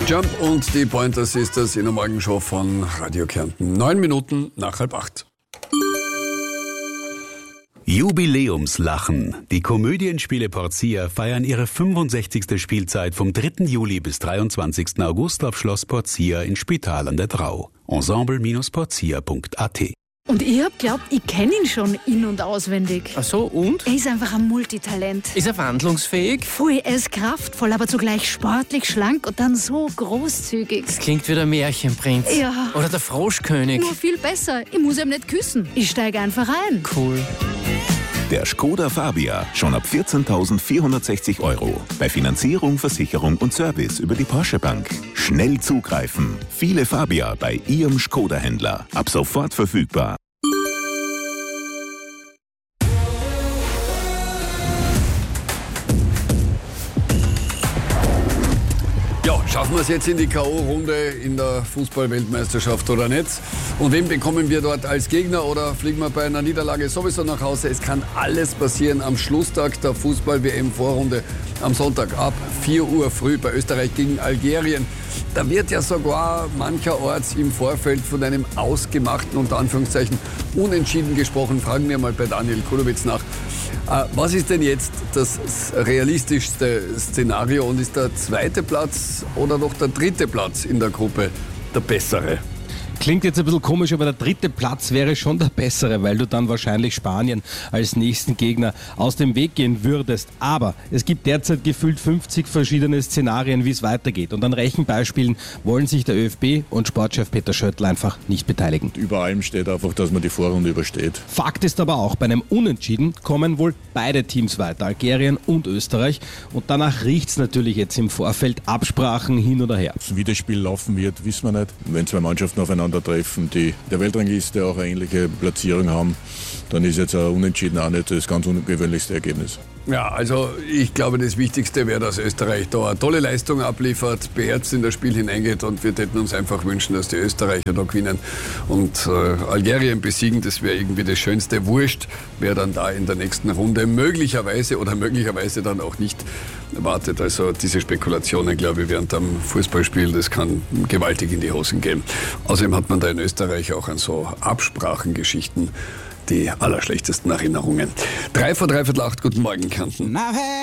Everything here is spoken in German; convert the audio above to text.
Jump und die Pointer Sisters in der Morgenshow von Radio Kärnten. 9 Minuten nach 7:30. Jubiläumslachen. Die Komödienspiele Portia feiern ihre 65. Spielzeit vom 3. Juli bis 23. August auf Schloss Portia in Spital an der Drau. Ensemble-portia.at. Und ich hab glaubt, ich kenne ihn schon in- und auswendig. Ach so, und? Er ist einfach ein Multitalent. Ist er wandlungsfähig? Voll, er ist kraftvoll, aber zugleich sportlich, schlank und dann so großzügig. Das klingt wie der Märchenprinz. Ja. Oder der Froschkönig. Nur viel besser. Ich muss ihm nicht küssen. Ich steige einfach ein. Cool. Der Škoda Fabia, schon ab 14.460 €. Bei Finanzierung, Versicherung und Service über die Porsche Bank. Schnell zugreifen. Viele Fabia bei Ihrem Škoda-Händler. Ab sofort verfügbar. Ja, schaffen wir es jetzt in die K.O.-Runde in der Fußball-Weltmeisterschaft oder nicht? Und wen bekommen wir dort als Gegner oder fliegen wir bei einer Niederlage sowieso nach Hause? Es kann alles passieren am Schlusstag der Fußball-WM-Vorrunde am Sonntag ab 4 Uhr früh bei Österreich gegen Algerien. Da wird ja sogar mancherorts im Vorfeld von einem ausgemachten, unter Anführungszeichen, Unentschieden gesprochen. Fragen wir mal bei Daniel Kulowitz nach. Was ist denn jetzt das realistischste Szenario und ist der 2. Platz oder doch der 3. Platz in der Gruppe der bessere? Klingt jetzt ein bisschen komisch, aber der 3. Platz wäre schon der bessere, weil du dann wahrscheinlich Spanien als nächsten Gegner aus dem Weg gehen würdest. Aber es gibt derzeit gefühlt 50 verschiedene Szenarien, wie es weitergeht. Und an Rechenbeispielen wollen sich der ÖFB und Sportchef Peter Schöttl einfach nicht beteiligen. Über allem steht einfach, dass man die Vorrunde übersteht. Fakt ist aber auch, bei einem Unentschieden kommen wohl beide Teams weiter, Algerien und Österreich. Und danach riecht es natürlich jetzt im Vorfeld Absprachen hin oder her. Wie das Spiel laufen wird, wissen wir nicht. Wenn zwei Mannschaften aufeinandertreffen, die der Weltrangliste auch eine ähnliche Platzierung haben, dann ist jetzt ein Unentschieden auch nicht das ganz ungewöhnlichste Ergebnis. Ja, also ich glaube, das Wichtigste wäre, dass Österreich da eine tolle Leistung abliefert, beherzt in das Spiel hineingeht und wir täten uns einfach wünschen, dass die Österreicher da gewinnen und Algerien besiegen. Das wäre irgendwie das Schönste. Wurscht, wer dann da in der nächsten Runde möglicherweise oder möglicherweise dann auch nicht wartet. Also diese Spekulationen, glaube ich, während am Fußballspiel, das kann gewaltig in die Hosen gehen. Außerdem hat man da in Österreich auch an so Absprachengeschichten die allerschlechtesten Erinnerungen. 7:45, guten Morgen, Kärnten.